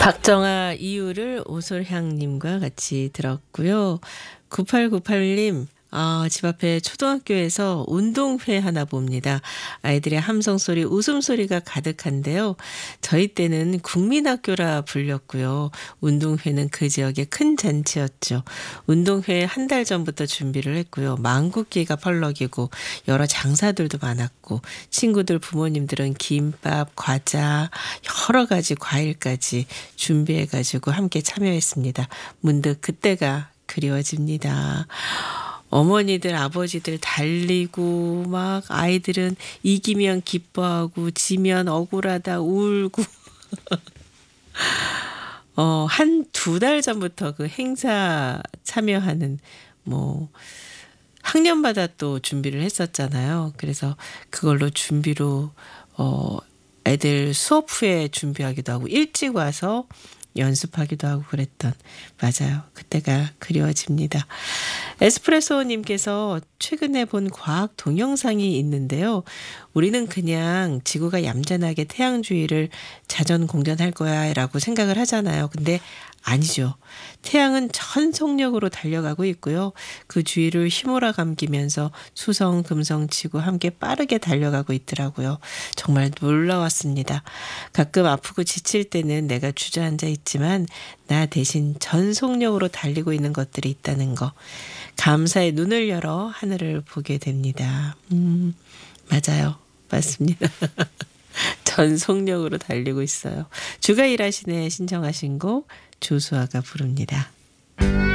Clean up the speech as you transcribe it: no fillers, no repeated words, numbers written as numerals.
박정아 이유를 오솔향님과 같이 들었고요. 9898님, 집 앞에 초등학교에서 운동회 하나 봅니다. 아이들의 함성소리, 웃음소리가 가득한데요. 저희 때는 국민학교라 불렸고요. 운동회는 그 지역의 큰 잔치였죠. 운동회 한 달 전부터 준비를 했고요. 망국기가 펄럭이고 여러 장사들도 많았고 친구들 부모님들은 김밥, 과자, 여러 가지 과일까지 준비해가지고 함께 참여했습니다. 문득 그때가 그리워집니다. 어머니들, 아버지들 달리고 막 아이들은 이기면 기뻐하고 지면 억울하다 울고 한 두 달 전부터 그 행사 참여하는 뭐 학년마다 또 준비를 했었잖아요. 그래서 그걸로 준비로 애들 수업 후에 준비하기도 하고 일찍 와서 연습하기도 하고 그랬던 맞아요. 그때가 그리워집니다. 에스프레소님께서 최근에 본 과학 동영상이 있는데요. 우리는 그냥 지구가 얌전하게 태양주위를 자전공전할 거야 라고 생각을 하잖아요. 근데 아니죠. 태양은 전 속력으로 달려가고 있고요. 그 주위를 휘몰아 감기면서 수성, 금성, 지구 함께 빠르게 달려가고 있더라고요. 정말 놀라웠습니다. 가끔 아프고 지칠 때는 내가 주저앉아 있지만 나 대신 전 속력으로 달리고 있는 것들이 있다는 거. 감사의 눈을 열어 하늘을 보게 됩니다. 맞아요. 맞습니다. 전 속력으로 달리고 있어요. 주가 일하시네 신청하신 곡 조수아가 부릅니다.